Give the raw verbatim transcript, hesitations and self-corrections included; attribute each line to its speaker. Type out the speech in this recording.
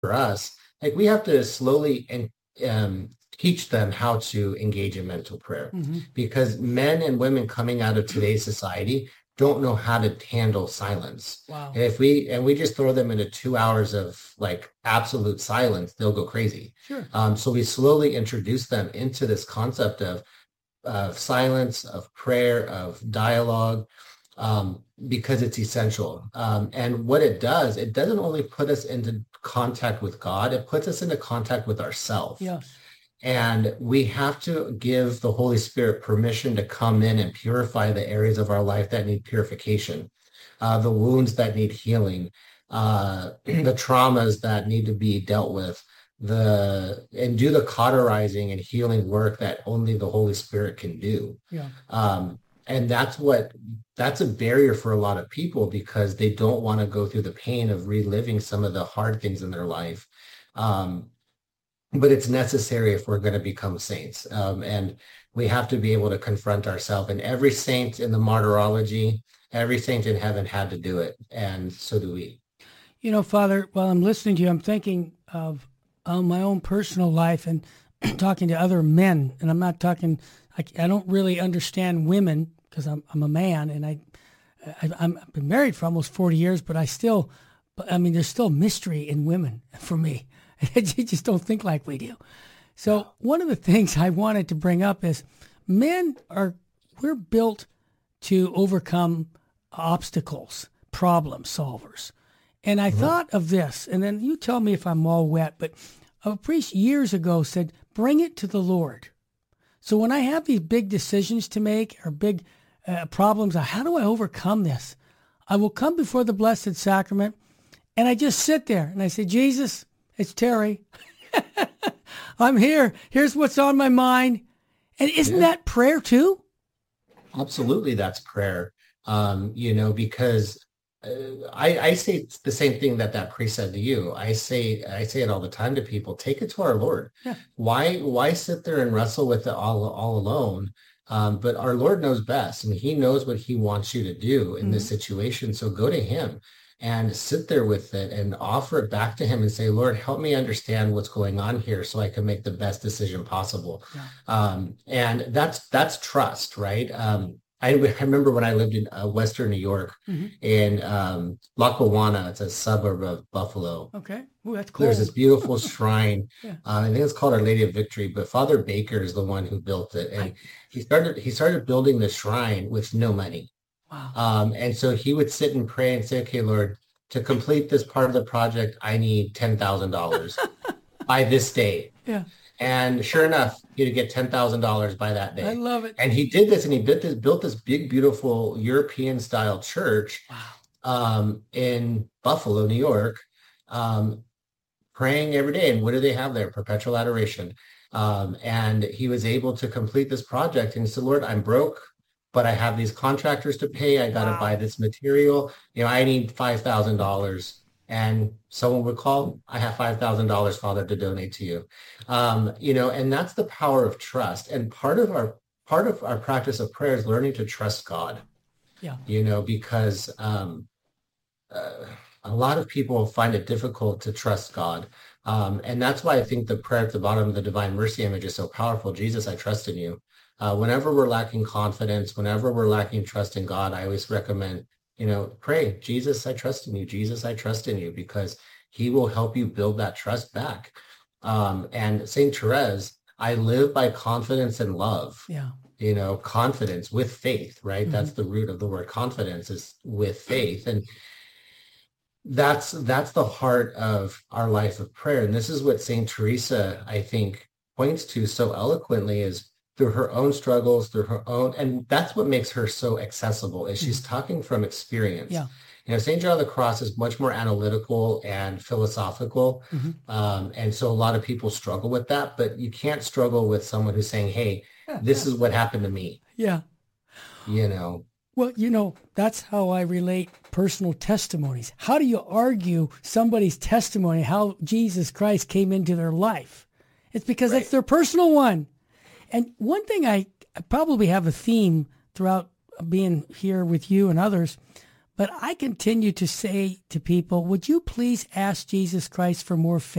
Speaker 1: for us, like we have to slowly and um, teach them how to engage in mental prayer
Speaker 2: Mm-hmm.
Speaker 1: because men and women coming out of today's society don't know how to handle silence.
Speaker 2: Wow.
Speaker 1: And if we and we just throw them into two hours of like absolute silence, they'll go crazy.
Speaker 2: Sure.
Speaker 1: Um, so we slowly introduce them into this concept of of silence, of prayer, of dialogue, um, because it's essential. Um, and what it does, it doesn't only put us into contact with God, it puts us into contact with ourselves.
Speaker 2: Yes.
Speaker 1: And we have to give the Holy Spirit permission to come in and purify the areas of our life that need purification, uh, the wounds that need healing, uh, the traumas that need to be dealt with, the and do the cauterizing and healing work that only the Holy Spirit can do.
Speaker 2: Yeah.
Speaker 1: Um, and that's what that's a barrier for a lot of people because they don't want to go through the pain of reliving some of the hard things in their life. Um, but it's necessary if we're going to become saints. Um, and we have to be able to confront ourselves. And every saint in the martyrology, every saint in heaven had to do it. And so do we.
Speaker 2: You know, Father, while I'm listening to you, I'm thinking of uh, my own personal life and talking to other men. And I'm not talking, I, I don't really understand women because I'm, I'm a man and I, I, I'm, I've been married for almost forty years, but I still, I mean, there's still mystery in women for me. You just don't think like we do. So one of the things I wanted to bring up is men are, we're built to overcome obstacles, problem solvers. And I mm-hmm. thought of this, and then you tell me if I'm all wet, but a priest years ago said, bring it to the Lord. So when I have these big decisions to make or big uh, problems, how do I overcome this? I will come before the Blessed Sacrament, and I just sit there, and I say, Jesus, it's Terry. I'm here. Here's what's on my mind. And isn't yeah. that prayer too?
Speaker 1: Absolutely, that's prayer. Um, you know, because uh, I, I say the same thing that that priest said to you. I say I say it all the time to people. Take it to our Lord.
Speaker 2: Yeah.
Speaker 1: Why why sit there and wrestle with it all all alone? Um, but our Lord knows best. I mean, He knows what He wants you to do in mm-hmm. this situation. So go to Him. And sit there with it and offer it back to Him and say, Lord, help me understand what's going on here so I can make the best decision possible.
Speaker 2: Yeah.
Speaker 1: Um, and that's that's trust, right? Um, I, I remember when I lived in uh, Western New York mm-hmm. in um, Lackawanna, it's a suburb of Buffalo.
Speaker 2: Okay. Ooh, that's cool.
Speaker 1: There's this beautiful shrine.
Speaker 2: yeah.
Speaker 1: uh, I think it's called Our Lady of Victory, but Father Baker is the one who built it. And I... he started he started building the shrine with no money.
Speaker 2: Wow.
Speaker 1: Um, and so he would sit and pray and say, okay, Lord, to complete this part of the project, I need ten thousand dollars by this day.
Speaker 2: Yeah.
Speaker 1: And sure enough, he'd get ten thousand dollars by that day.
Speaker 2: I love it.
Speaker 1: And he did this and he built this, built this big, beautiful European style church
Speaker 2: wow.
Speaker 1: um, in Buffalo, New York, um, praying every day. And what do they have there? Perpetual adoration. Um, and he was able to complete this project. And he said, Lord, I'm broke, but I have these contractors to pay. I got to wow. buy this material. You know, I need five thousand dollars. And someone would call, I have five thousand dollars, Father, to donate to you. Um, you know, and that's the power of trust. And part of our part of our practice of prayer is learning to trust God.
Speaker 2: Yeah.
Speaker 1: You know, because um, uh, a lot of people find it difficult to trust God. Um, and that's why I think the prayer at the bottom of the Divine Mercy image is so powerful. Jesus, I trust in you. Uh, whenever we're lacking confidence, whenever we're lacking trust in God, I always recommend, you know, pray, Jesus, I trust in you. Jesus, I trust in you, because He will help you build that trust back. Um, and Saint Therese, I live by confidence and love.
Speaker 2: Yeah.
Speaker 1: You know, confidence with faith, right?
Speaker 2: Mm-hmm.
Speaker 1: That's the root of the word confidence, is with faith. And that's that's the heart of our life of prayer. And this is what Saint Teresa, I think, points to so eloquently, is through her own struggles, through her own, and that's what makes her so accessible, is she's mm-hmm. talking from experience.
Speaker 2: Yeah.
Speaker 1: You know, Saint John of the Cross is much more analytical and philosophical. Mm-hmm. Um, and so a lot of people struggle with that, but you can't struggle with someone who's saying, hey, this is what happened to me.
Speaker 2: Yeah.
Speaker 1: You know.
Speaker 2: Well, you know, that's how I relate personal testimonies. How do you argue somebody's testimony, how Jesus Christ came into their life? It's because right. it's their personal one. And one thing I, I probably have a theme throughout being here with you and others, But I continue to say to people, would you please ask Jesus Christ for more faith?